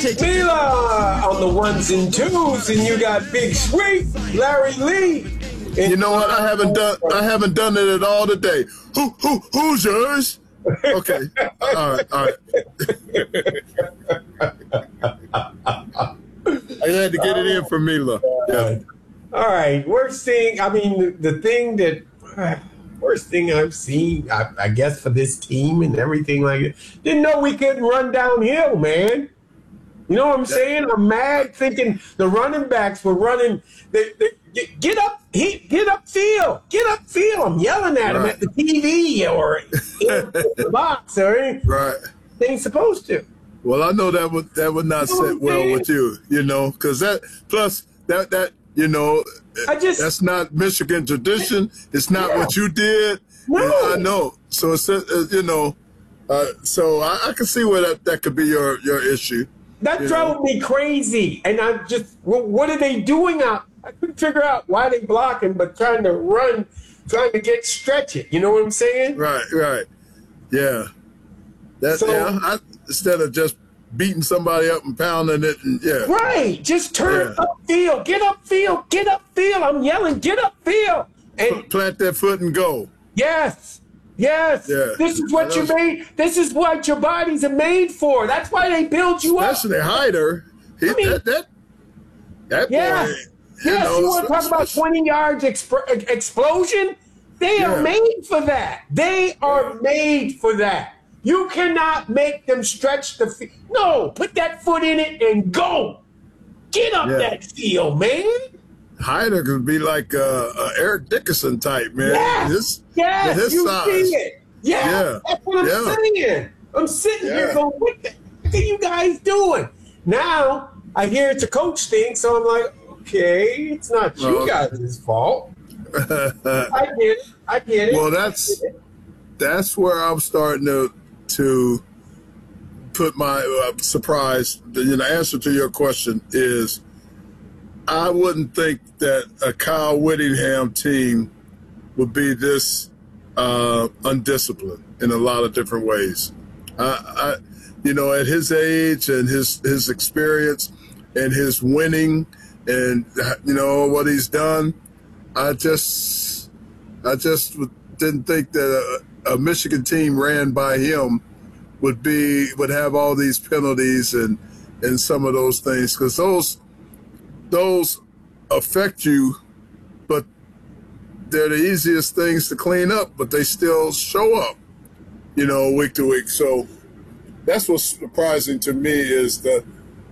Mila on the ones and twos, and you got Big Sweet, Larry Lee. You know what? I haven't done it at all today. Who's yours? Okay. All right. I had to get it in for Mila. Yeah. All right. Worst thing I've seen, I guess, for this team and everything like it. Didn't know we couldn't run downhill, man. You know what I'm saying? I'm mad thinking the running backs were running. Get upfield. I'm yelling at them at the TV or in the box or anything. Right. They ain't supposed to. Well, I know that would not sit well with you, because that's not Michigan tradition. It's not what you did. No. I know. So it's so I can see where that could be your issue. That drove me crazy. And I just, what are they doing out? I couldn't figure out why they blocking, but trying to stretch it. You know what I'm saying? Right. Yeah. Instead of just beating somebody up and pounding it. And, right. Just turn upfield. Get upfield. I'm yelling, get upfield. And plant that foot and go. Yes. Yeah. This is what you made. This is what your bodies are made for. That's why they build you up. Especially Hyder. That boy. Yes, you want to talk about 20 yards explosion? They are made for that. They are made for that. You cannot make them stretch the field. No, put that foot in it and go. Get up that field, man. Hyder could be like a Eric Dickerson type, man. Yes, his you size. see it. Yeah, that's what I'm saying. I'm sitting here going, what are you guys doing? Now, I hear it's a coach thing, so I'm like, okay, it's not you guys' fault. I get it. Well, that's where I'm starting to put my surprise. The answer to your question is, I wouldn't think that a Kyle Whittingham team would be this undisciplined in a lot of different ways. At his age and his experience and his winning and what he's done, I just didn't think that a Michigan team ran by him would have all these penalties and some of those things, because those affect you, but they're the easiest things to clean up, but they still show up, week to week. So that's what's surprising to me is the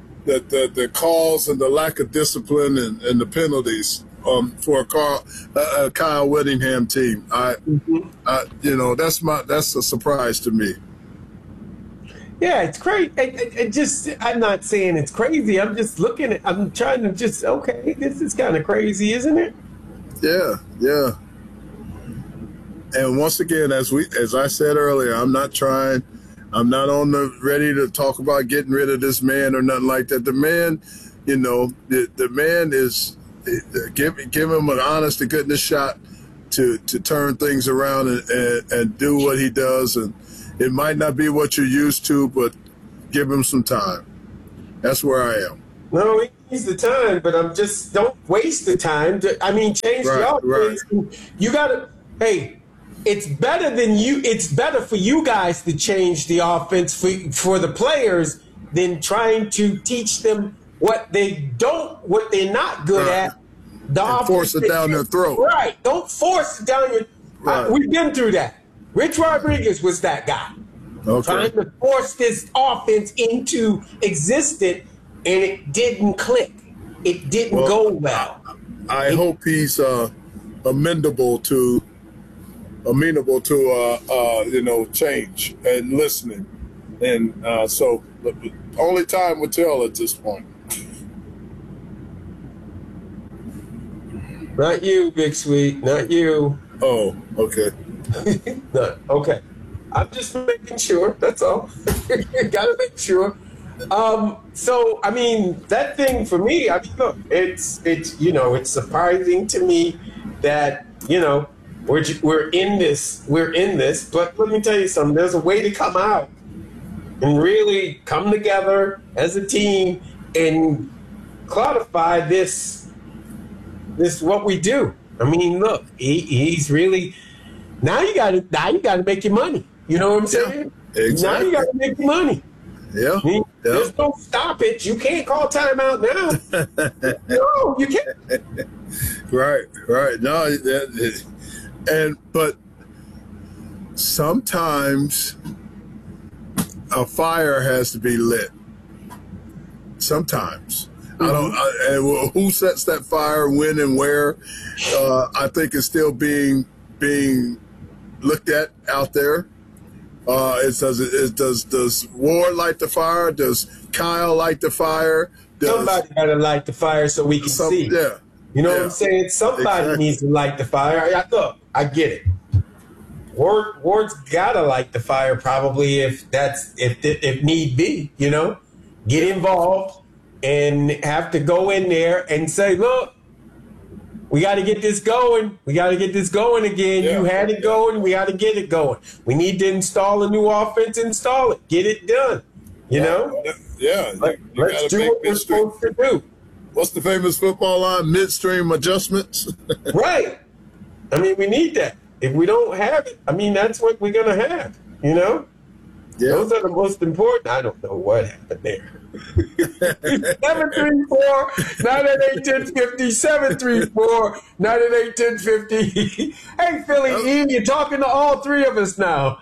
calls and the lack of discipline and the penalties for a Kyle Whittingham team. That's a surprise to me. Yeah, it's crazy. I'm not saying it's crazy. I'm just I'm trying to this is kind of crazy, isn't it? Yeah. And once again, as I said earlier, I'm not ready to talk about getting rid of this man or nothing like that. The man, the man is, give him an honest to goodness shot to turn things around and do what he does. And it might not be what you're used to, but give him some time. That's where I am. No, he needs the time, but don't waste the time. Change the offense. Right. You got to, it's better for you guys to change the offense for the players than trying to teach them what they're not good at. Force it down their throat. Right. Don't force it down your throat. We've been through that. Rich Rodriguez was that guy. Trying to force this offense into existence, and it didn't click. It didn't go well. I hope he's amenable to change and listening, and so only time will tell at this point. Not you, Big Sweet. Not you. Oh, okay. No, okay. I'm just making sure. That's all. Gotta make sure. That thing for me, look, it's surprising to me that, we're in this, but let me tell you something, there's a way to come out. and really come together as a team and codify this what we do. I mean, look, he's really now you got to make your money. You know what I'm saying? Yeah, exactly. Now you got to make your money. Yeah. I mean, there's no stop it. You can't call timeout now. No, you can't. Right. No, but sometimes a fire has to be lit. Sometimes. And who sets that fire, when and where, I think is still being looked at out there. Does Ward light the fire? Does Kyle light the fire? Somebody got to light the fire so we can see. Yeah. You know what I'm saying? Somebody needs to light the fire. Look, I get it. Ward's got to light the fire probably if need be, you know. Get involved and have to go in there and say, look, we got to get this going. We got to get this going again. Yeah. You had it going. We got to get it going. We need to install a new offense. Install it. Get it done. You know? Yeah. Let's do what we're supposed to do. What's the famous football line? Midstream adjustments? Right. I mean, we need that. If we don't have it, I mean, that's what we're going to have. You know? Yeah. Those are the most important. I don't know what happened there. 734-988-1050, 734-988-1050. Hey, Philly, Ian, you're talking to all three of us now.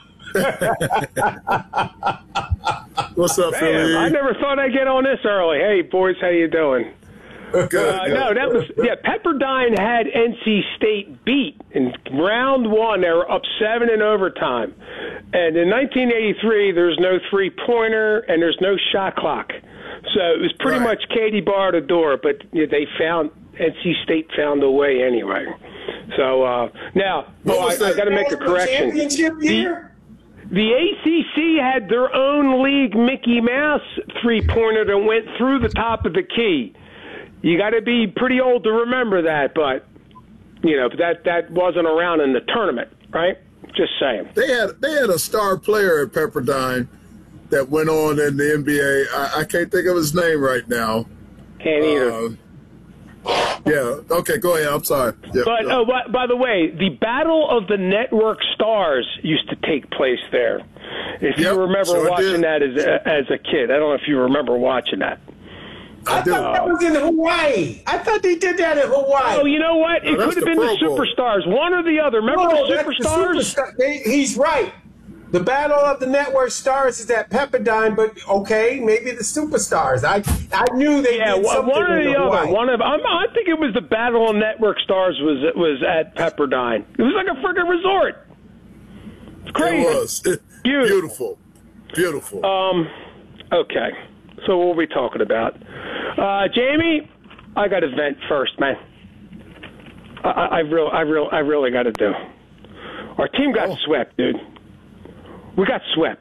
What's up, Philly? I never thought I'd get on this early. Hey, boys, how you doing? Good. No, that was Pepperdine had NC State beat in round one. They were up 7 in overtime, and in 1983, there's no 3-pointer and there's no shot clock, so it was pretty much Katie bar the door. But NC State found a way anyway. So now, I got to make a correction. The ACC had their own league Mickey Mouse 3-pointer that went through the top of the key. You got to be pretty old to remember that, but that wasn't around in the tournament, right? Just saying. They had a star player at Pepperdine that went on in the NBA. I can't think of his name right now. Can't either. Yeah. Okay. Go ahead. I'm sorry. Yeah, but by the way, the Battle of the Network Stars used to take place there. If you remember watching that as a kid, I don't know if you remember watching that. I thought that was in Hawaii. I thought they did that in Hawaii. Oh, you know what? It could have been the Superstars, one or the other. Remember the Superstars? He's right. The Battle of the Network Stars is at Pepperdine, but okay, maybe the Superstars. I knew they did something one or the other. Hawaii. I think it was the Battle of Network Stars was at Pepperdine. It was like a freaking resort. It's crazy. It was beautiful. Okay. So what are we talking about? Jamie, I got to vent first, man. I really got to do. Our team got swept, dude. We got swept.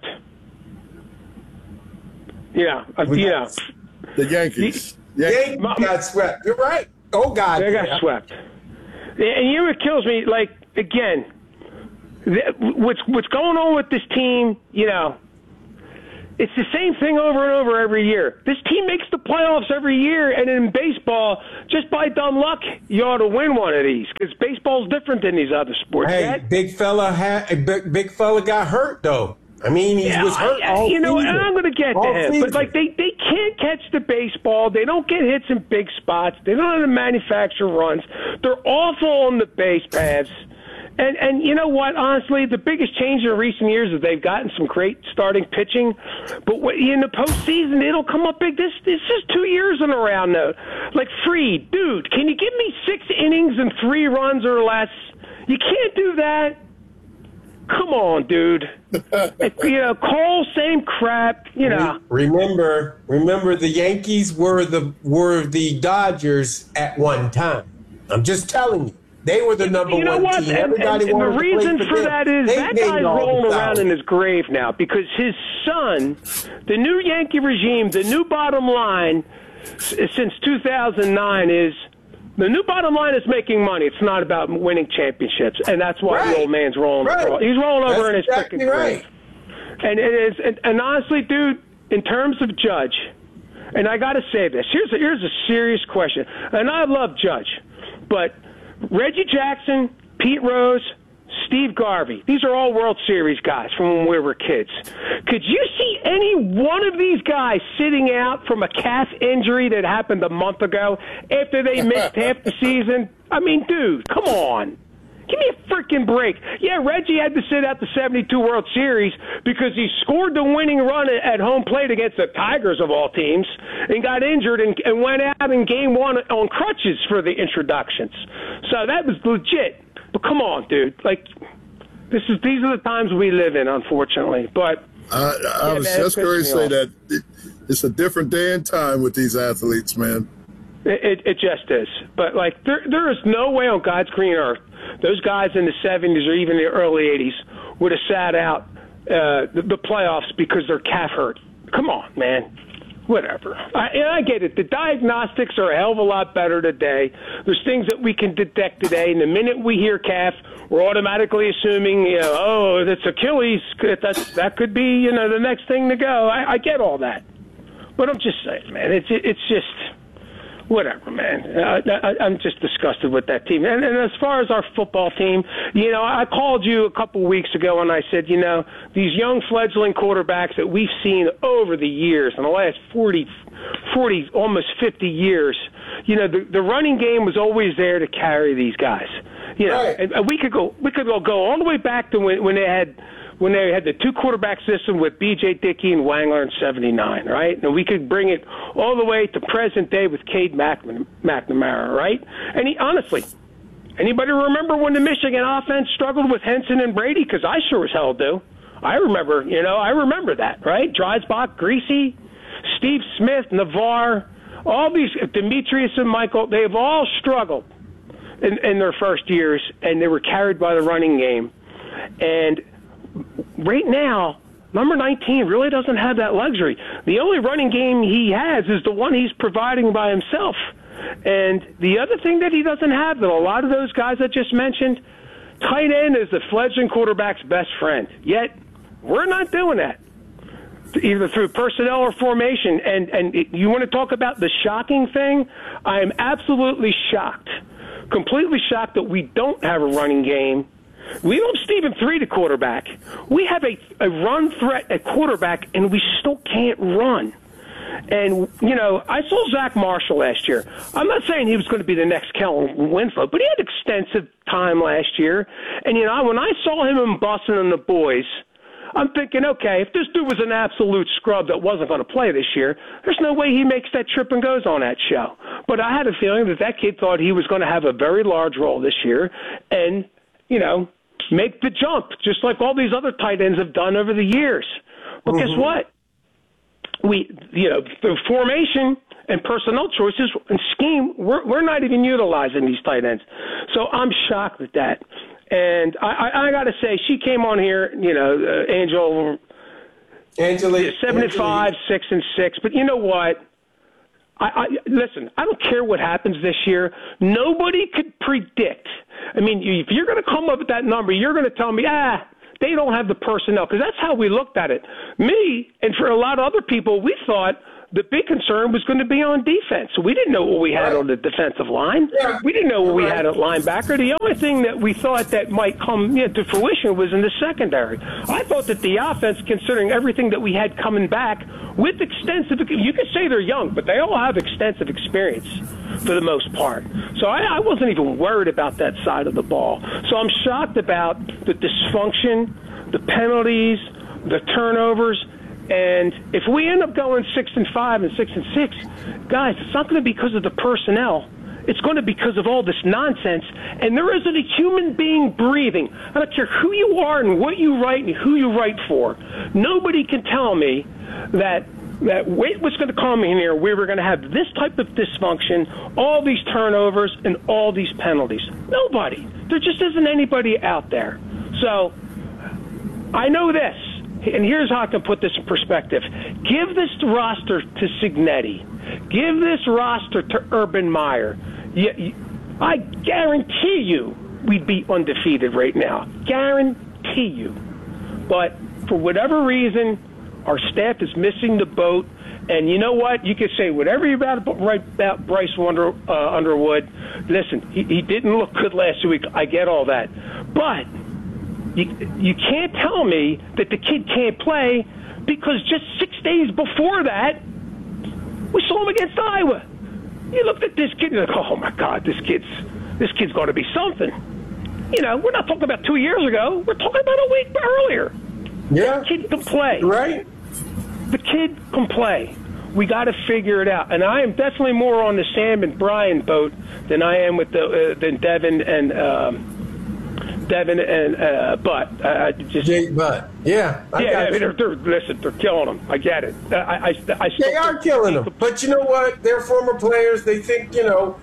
Yeah, The Yankees. Yankees got swept. You're right. Oh, God. They got swept. And you know what kills me? Like, again, what's going on with this team, it's the same thing over and over every year. This team makes the playoffs every year, and in baseball, just by dumb luck, you ought to win one of these because baseball's different than these other sports. Hey, big fella got hurt though. I mean, he was hurt all season. And I'm going to get to him, season. but like they can't catch the baseball. They don't get hits in big spots. They don't have to manufacture runs. They're awful on the base paths. And you know what? Honestly, the biggest change in recent years is they've gotten some great starting pitching, but in the postseason, it'll come up big. This is 2 years in a row now. Like, Fried, dude, can you give me 6 innings and 3 runs or less? You can't do that. Come on, dude. Cole, same crap. Remember, the Yankees were the Dodgers at one time. I'm just telling you. They were the number one team. Everybody and the wanted reason to play for that is that guy's rolling around in his grave now because his son, the new Yankee regime, the new bottom line since 2009 is the new bottom line is making money. It's not about winning championships, and that's why the old man's rolling. He's rolling over in his freaking grave. And it is, and honestly, dude, in terms of Judge, and I got to say this, here's a serious question, and I love Judge, but Reggie Jackson, Pete Rose, Steve Garvey, these are all World Series guys from when we were kids. Could you see any one of these guys sitting out from a calf injury that happened a month ago after they missed half the season? I mean, dude, come on. Give me a freaking break. Yeah, Reggie had to sit out the 72 World Series because he scored the winning run at home plate against the Tigers of all teams and got injured and went out in game one on crutches for the introductions. So that was legit. But come on, dude. Like, these are the times we live in, unfortunately. But I was just going to say that it's a different day and time with these athletes, man. It just is. But, like, there is no way on God's green earth those guys in the 70s or even the early 80s would have sat out the playoffs because their calf hurt. Come on, man. Whatever. I get it. The diagnostics are a hell of a lot better today. There's things that we can detect today, and the minute we hear calf, we're automatically assuming, oh, it's Achilles. That could be, the next thing to go. I get all that. But I'm just saying, man, it's just... Whatever, man. I'm just disgusted with that team. And as far as our football team, I called you a couple weeks ago and I said, these young fledgling quarterbacks that we've seen over the years, in the last 40, almost 50 years, the running game was always there to carry these guys. Right. And we could go all the way back to when they had the two quarterback system with B.J. Dickey and Wangler in 79, right? And we could bring it all the way to present day with Cade McNamara, right? And honestly, anybody remember when the Michigan offense struggled with Henson and Brady? Because I sure as hell do. I remember that, right? Dreisbach, Greasy, Steve Smith, Navarre, all these, Demetrius and Michael, they've all struggled in their first years, and they were carried by the running game. And right now, number 19 really doesn't have that luxury. The only running game he has is the one he's providing by himself. And the other thing that he doesn't have that a lot of those guys I just mentioned, tight end is the fledgling quarterback's best friend. Yet, we're not doing that, either through personnel or formation. And you want to talk about the shocking thing? I am absolutely shocked, completely shocked that we don't have a running game. We don't Stephen 3 to quarterback. We have a run threat at quarterback, and we still can't run. And, I saw Zach Marshall last year. I'm not saying he was going to be the next Kellen Winslow, but he had extensive time last year. And, when I saw him in Boston and the boys, I'm thinking, okay, if this dude was an absolute scrub that wasn't going to play this year, there's no way he makes that trip and goes on that show. But I had a feeling that kid thought he was going to have a very large role this year and, make the jump, just like all these other tight ends have done over the years. But guess what? The formation and personnel choices and scheme, we're not even utilizing these tight ends. So I'm shocked at that. And I got to say, she came on here, Angela, 75, 6-6. But you know what? Listen, I don't care what happens this year. Nobody could predict. I mean, if you're going to come up with that number, you're going to tell me, they don't have the personnel, because that's how we looked at it. Me, and for a lot of other people, we thought the big concern was going to be on defense. We didn't know what we had on the defensive line. Yeah. We didn't know what we had at linebacker. The only thing that we thought that might come to fruition was in the secondary. I thought that the offense, considering everything that we had coming back, with extensive, you could say they're young, but they all have extensive experience for the most part. So I wasn't even worried about that side of the ball. So I'm shocked about the dysfunction, the penalties, the turnovers. And if we end up going 6-5 and 6-6, guys, it's not going to be because of the personnel. It's going to be because of all this nonsense. And there isn't a human being breathing. I don't care who you are and what you write and who you write for. Nobody can tell me that wait was going to come in here, we were going to have this type of dysfunction, all these turnovers, and all these penalties. Nobody. There just isn't anybody out there. So I know this. And here's how I can put this in perspective. Give this roster to Cignetti. Give this roster to Urban Meyer. I guarantee you we'd be undefeated right now. Guarantee you. But for whatever reason, our staff is missing the boat. And you know what? You could say whatever you about Bryce Underwood. Listen, he didn't look good last week. I get all that. But you can't tell me that the kid can't play because just 6 days before that, we saw him against Iowa. You looked at this kid and you're like, oh, my God, this kid's going to be something. You know, we're not talking about 2 years ago. We're talking about a week earlier. Yeah. The kid can play. Right. The kid can play. We got to figure it out. And I am definitely more on the Sam and Brian boat than I am with than Devin and Butt. Jake Butt. Yeah. I mean, they're killing them. I get it. They are killing them. But you know what? They're former players. They think, you know,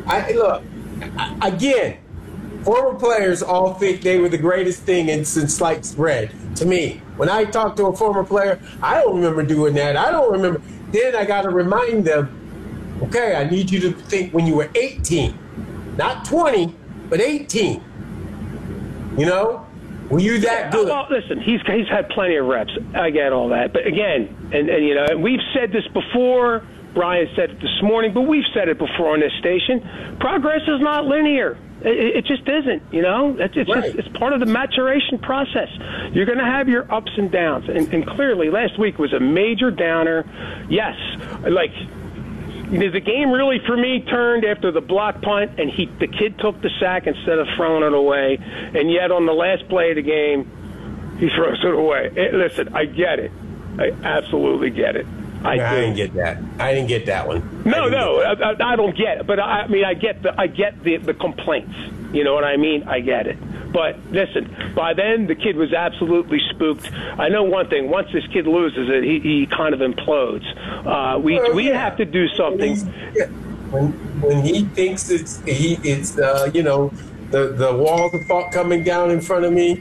again, former players all think they were the greatest thing since sliced bread. To me, when I talk to a former player, I don't remember doing that. I don't remember. Then I got to remind them, okay, I need you to think when you were 18, not 20, but 18. You know, were you that good? Well, listen, he's had plenty of reps. I get all that, but again, and you know, and we've said this before. Brian said it this morning, but we've said it before on this station. Progress is not linear. It just isn't, you know. It's part of the maturation process. You're going to have your ups and downs, and clearly last week was a major downer. Yes, like, you know, the game really for me turned after the block punt, and the kid took the sack instead of throwing it away, and yet on the last play of the game, he throws it away. Listen, I get it. I absolutely get it. I didn't get that. I didn't get that one. No, I don't get it. But I mean, I get the complaints. You know what I mean? I get it. But listen, by then the kid was absolutely spooked. I know one thing: once this kid loses it, he kind of implodes. We have to do something. When he thinks it's you know, the walls of thought coming down in front of me.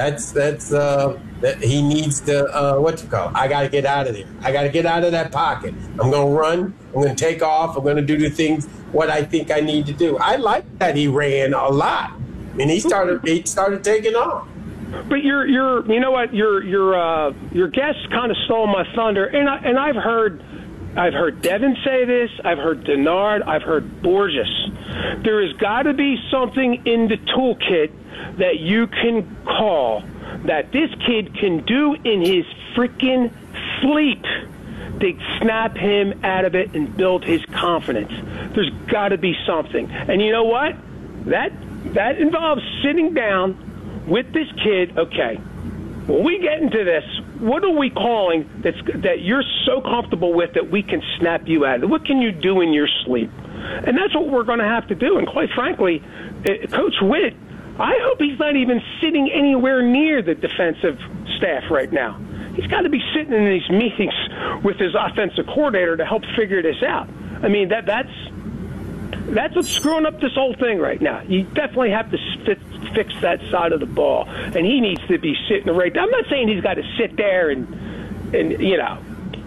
That he needs to, I got to get out of there. I got to get out of that pocket. I'm going to run. I'm going to take off. I'm going to do the things, what I think I need to do. I like that he ran a lot. And he started taking off. But you know what? Your guest kind of stole my thunder. And I've heard Devin say this. I've heard Denard. I've heard Borges. There has got to be something in the toolkit that you can call that this kid can do in his freaking sleep to snap him out of it and build his confidence. There's got to be something. And you know what? That involves sitting down with this kid. Okay, when we get into this, what are we calling that you're so comfortable with that we can snap you out of it? What can you do in your sleep? And that's what we're going to have to do. And quite frankly, Coach Witt, I hope he's not even sitting anywhere near the defensive staff right now. He's got to be sitting in these meetings with his offensive coordinator to help figure this out. I mean, that's what's screwing up this whole thing right now. You definitely have to fix that side of the ball, and he needs to be sitting right there. I'm not saying he's got to sit there and you know,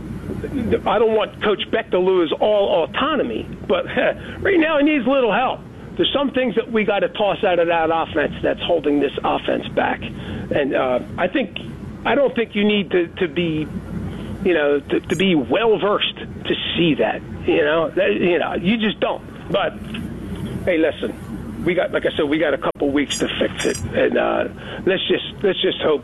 I don't want Coach Beck to lose all autonomy, but right now he needs a little help. There's some things that we got to toss out of that offense that's holding this offense back, and I don't think you need to be, you know, to be well versed to see that. You just don't. But hey, listen, we got, like I said, we got a couple weeks to fix it, and let's just hope.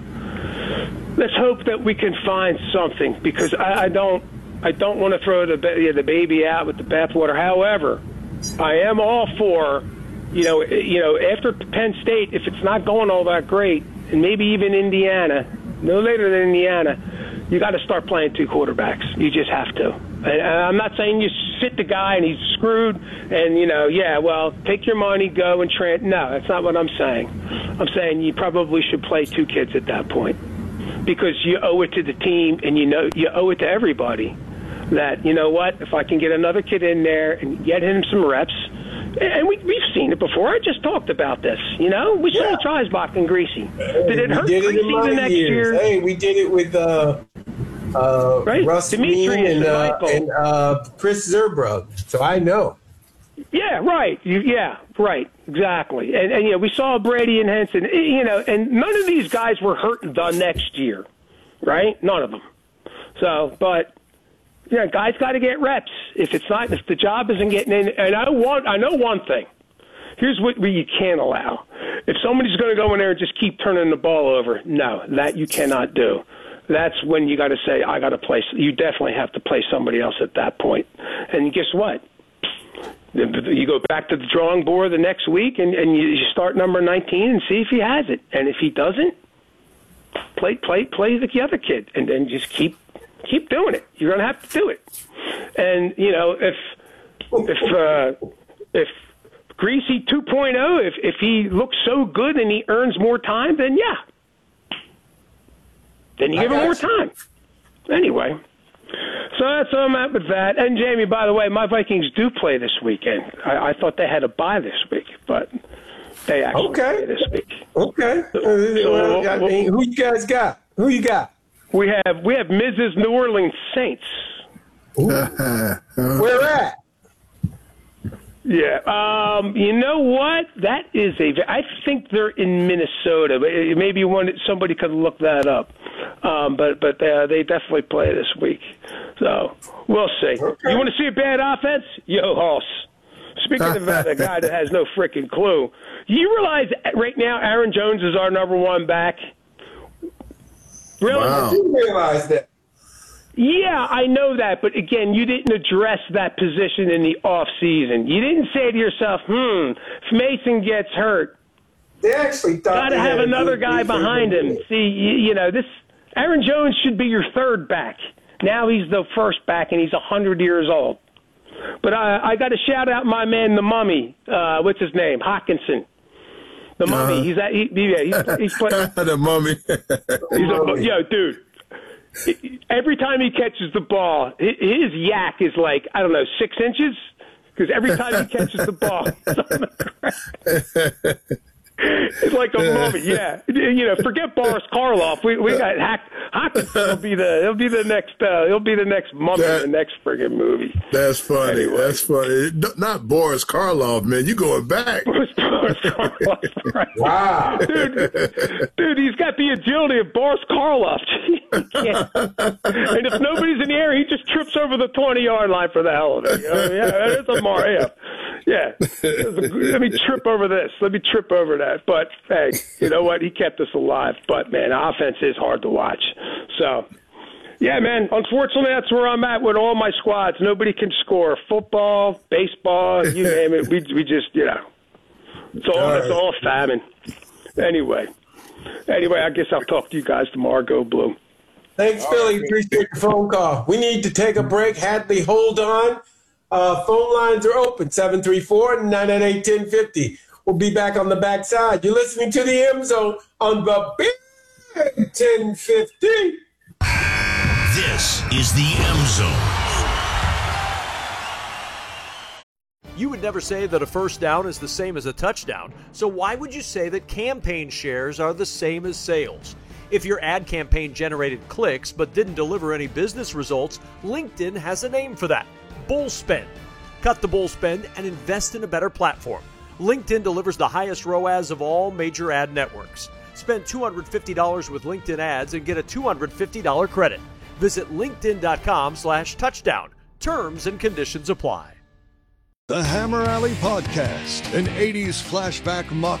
Let's hope that we can find something, because I don't want to throw the baby out with the bathwater. However, I am all for, you know, after Penn State, if it's not going all that great, and maybe even Indiana, no later than Indiana, you got to start playing two quarterbacks. You just have to. And I'm not saying you sit the guy and he's screwed and, you know, yeah, well, take your money, go and train. No, that's not what I'm saying. I'm saying you probably should play two kids at that point, because you owe it to the team, and you owe it to everybody that, you know what, if I can get another kid in there and get him some reps, and we've seen it before. I just talked about this. You know, we saw Dreisbach and Greasy. Did it hurt Greasy the next year? Hey, we did it with right? Russ Green and Chris Zerbrug. So I know. Yeah, right. Yeah, right. Exactly. And we saw Brady and Henson, and none of these guys were hurt the next year, right? None of them. So, but, guys got to get reps. If the job isn't getting in, and I know one thing. Here's what you can't allow. If somebody's going to go in there and just keep turning the ball over, no, that you cannot do. That's when you got to say, I got to play. You definitely have to play somebody else at that point. And guess what? You go back to the drawing board the next week and you start number 19 and see if he has it. And if he doesn't, play the other kid, and then just keep doing it. You're going to have to do it. And if Greasy 2.0, if he looks so good and he earns more time, then then you give him more time. Anyway, so that's where I'm at with that. And Jamie, by the way, my Vikings do play this weekend. I thought they had a bye this week, but they actually play this week. Okay. Who you guys got? Who you got? We have Mrs. New Orleans Saints. Where at? Yeah. You know what? That is I think they're in Minnesota. Maybe somebody could look that up. But they definitely play this week. So we'll see. Okay. You want to see a bad offense? Yo, Hoss. Speaking of a guy that has no freaking clue, you realize right now Aaron Jones is our number one back? Really? Wow. I didn't realize that. Yeah, I know that, but again, you didn't address that position in the off season. You didn't say to yourself, if Mason gets hurt, they actually got to have another guy behind him. See, this Aaron Jones should be your third back. Now he's the first back, and he's 100 years old. But I got to shout out my man, the Mummy. What's his name? Hockenson. The Mummy. He's playing. The Mummy. Dude. Every time he catches the ball, his yak is like, 6 inches, because every time he catches the ball, it's like a mummy. Yeah, forget Boris Karloff. We got Hockenson. He'll be the next mummy in the next friggin' movie. That's funny. Anyway. That's funny. Not Boris Karloff, man. You going back? Boris Karloff, right? Wow, dude, he's got the agility of Boris Karloff. And if nobody's in the air, he just trips over the 20-yard line for the hell of it. It's a Mario. Yeah. Let me trip over this. Let me trip over that. But, hey, you know what? He kept us alive. But, man, offense is hard to watch. So, yeah, man, unfortunately, that's where I'm at with all my squads. Nobody can score. Football, baseball, you name it. We just, it's all famine. Anyway, I guess I'll talk to you guys tomorrow. Go Blue. Thanks, Philly. Appreciate the phone call. We need to take a break. Hadley, hold on. Phone lines are open, 734-998-1050. We'll be back on the backside. You're listening to the M Zone on the Big 1050. This is the M Zone. You would never say that a first down is the same as a touchdown, so why would you say that campaign shares are the same as sales? If your ad campaign generated clicks but didn't deliver any business results, LinkedIn has a name for that. Bull spend. Cut the bull spend and invest in a better platform. LinkedIn delivers the highest ROAS of all major ad networks. Spend $250 with LinkedIn ads and get a $250 credit. Visit linkedin.com/touchdown. Terms and conditions apply. The Hammer Alley Podcast, an 80s flashback mock